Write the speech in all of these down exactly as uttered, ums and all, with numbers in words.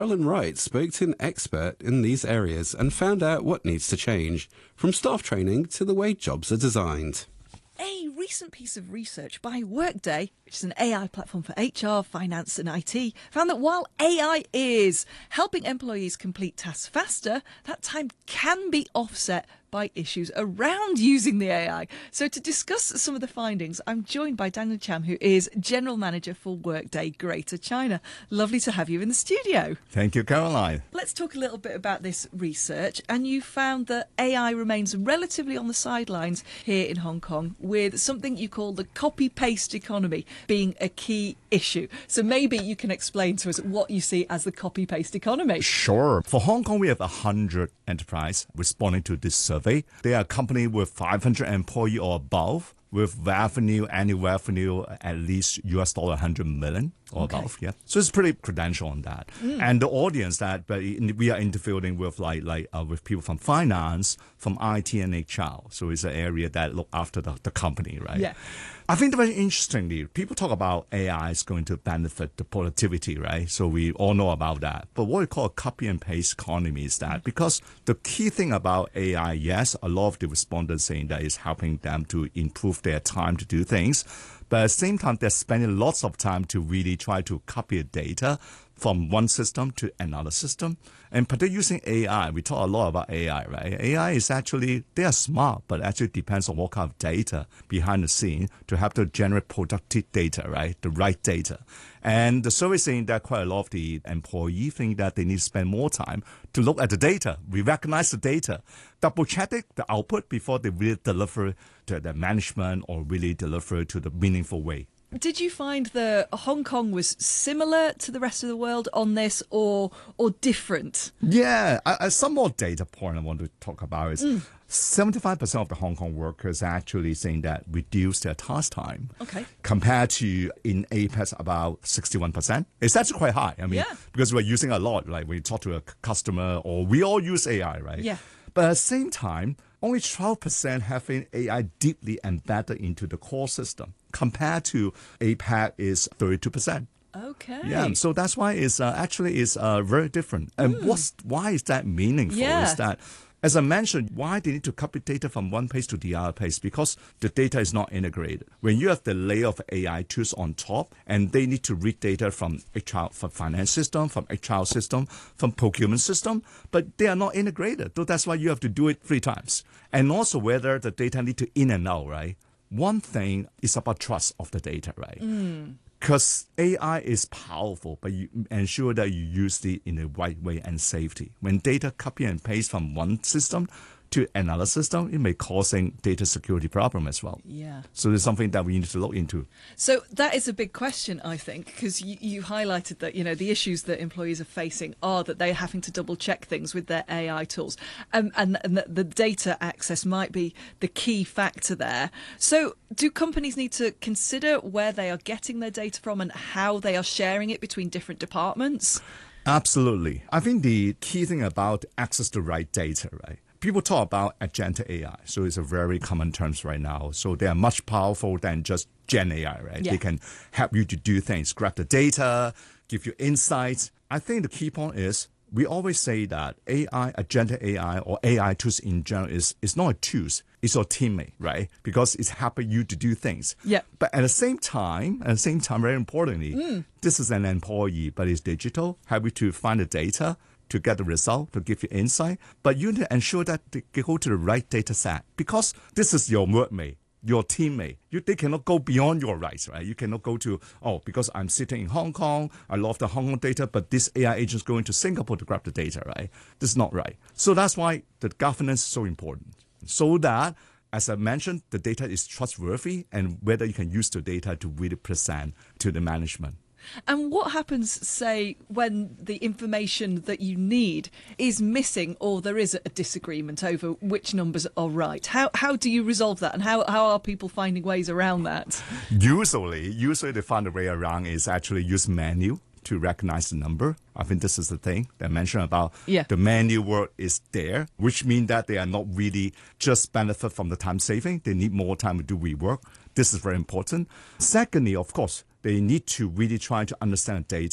Carolyn Wright spoke to an expert in these areas and found out what needs to change, from staff training to the way jobs are designed. A recent piece of research by Workday, which is an A I platform for H R, finance and I T, found that while A I is helping employees complete tasks faster, that time can be offset by issues around using the A I. So to discuss some of the findings, I'm joined by Daniel Cham, who is General Manager for Workday Greater China. Lovely to have you in the studio. Thank you, Caroline. Let's talk a little bit about this research. And you found that A I remains relatively on the sidelines here in Hong Kong, with something you call the copy-paste economy being a key issue. So maybe you can explain to us what you see as the copy-paste economy. Sure. For Hong Kong, we have one hundred enterprises responding to this survey. They are a company with five hundred employees or above, with revenue, annual revenue at least U S dollar one hundred million or Okay. above. Yeah, so it's pretty credential on that. Mm. And the audience that but we are interviewing with, like like uh, with people from finance, from I T and H R. So it's an area that look after the, the company, right? Yeah. I think very interestingly, people talk about A I is going to benefit the productivity, right? So we all know about that. But what we call a copy and paste economy is that because the key thing about A I, yes, a lot of the respondents saying that is helping them to improve their time to do things. But at the same time, they're spending lots of time to really try to copy data from one system to another system. And particularly using A I, we talk a lot about A I, right? A I is actually, they are smart, but actually depends on what kind of data behind the scene to have to generate productive data, right? The right data. And the survey is saying that quite a lot of the employees think that they need to spend more time to look at the data. We recognize the data, double check it, the output before they really deliver to the management or really deliver to the meaningful way. Did you find that Hong Kong was similar to the rest of the world on this, or or different? Yeah, uh, some more data point I want to talk about is mm. seventy-five percent of the Hong Kong workers are actually saying that reduce their task time. Okay. Compared to in APEC about sixty-one percent. It's actually quite high. I mean, yeah. because we're using a lot, like when you talk to a customer or we all use A I, right? Yeah. But at the same time, only twelve percent having A I deeply embedded into the core system, compared to APEC is thirty-two percent. Okay. Yeah, so that's why it's uh, actually is uh, very different. And mm. what's why is that meaningful? Yeah. Is that, as I mentioned, why they need to copy data from one place to the other place? Because the data is not integrated. When you have the layer of A I tools on top, and they need to read data from H R, from finance system, from H R system, from procurement system, but they are not integrated. So that's why you have to do it three times. And also whether the data need to in and out, right? One thing is about trust of the data, right? Mm. Because A I is powerful, but you ensure that you use it in the right way and safety. When data copy and paste from one system to another system, it may causing data security problem as well. Yeah. So it's something that we need to look into. So that is a big question, I think, because you, you highlighted that, you know, the issues that employees are facing are that they're having to double check things with their A I tools. Um, and and the, the data access might be the key factor there. So do companies need to consider where they are getting their data from and how they are sharing it between different departments? Absolutely. I think the key thing about access to right data, right? People talk about agentic A I, so it's a very common terms right now. So they are much powerful than just Gen A I, right? Yeah. They can help you to do things, grab the data, give you insights. I think the key point is we always say that A I, agentic A I, or A I tools in general is, is not a tools, it's your teammate, right? Because it's helping you to do things. Yeah. But at the same time, at the same time, very importantly, mm. this is an employee, but it's digital, help you to find the data, to get the result, to give you insight, but you need to ensure that they go to the right data set because this is your workmate, your teammate. You, they cannot go beyond your rights, right? You cannot go to, oh, because I'm sitting in Hong Kong, I love the Hong Kong data, but this A I agent is going to Singapore to grab the data, right? This is not right. So that's why the governance is so important. So that, as I mentioned, the data is trustworthy and whether you can use the data to really present to the management. And what happens, say, when the information that you need is missing or there is a disagreement over which numbers are right? How how do you resolve that, and how, how are people finding ways around that? Usually, usually they find a way around is actually use menu to recognize the number. I think this is the thing that I mentioned about yeah. the manual work is there, which means that they are not really just benefit from the time saving. They need more time to do rework. This is very important. Secondly, of course, they need to really try to understand data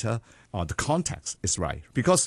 uh, the context is right. Because